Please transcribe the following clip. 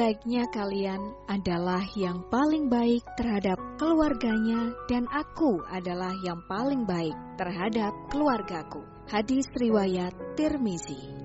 Baiknya kalian adalah yang paling baik terhadap keluarganya, dan aku adalah yang paling baik terhadap keluargaku. Hadis riwayat Tirmizi.